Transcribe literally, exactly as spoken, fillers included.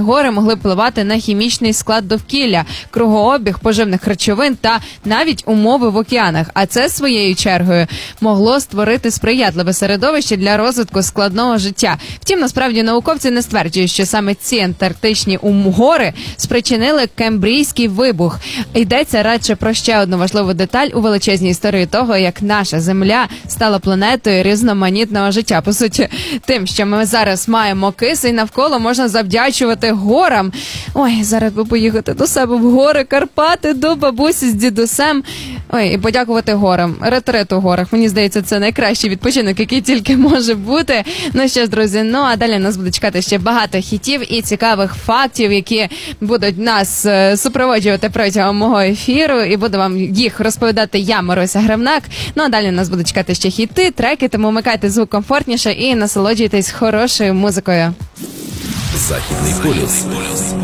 гори могли впливати на хімічний склад довкілля, кругообіг поживних речовин та навіть умови в океанах. А це, своєю чергою, могло створити сприятливе середовище для розвитку складного життя. Втім, насправді, науковці не стверджують, що саме ці антарктичні гори спричинили Кембрійський вибух. Йдеться радше про ще одну важливу деталь у величезній історії того, як наша Земля стала планетою різноманітного життя. По суті, тим, що ми зараз маємо кисень навколо, можна завдячувати горам. Ой, зараз би поїхати до себе в гори, Карпати, до бабусі з дідусем. Ой, і подякувати горам. Ретрит у горах. Мені здається, це найкращий відпочинок, який тільки може бути. Ну що ж, друзі, ну а далі нас буде чекати ще багато хітів і цікавих фактів, які будуть нас е, супроводжувати протягом мого ефіру, і буду вам їх розповідати я, Маруся Гремнак. Ну а далі нас буде чекати ще хіти, треки, тому вмикайте звук комфортніше і насолоджуйтесь хорошою музикою. Західний полюс.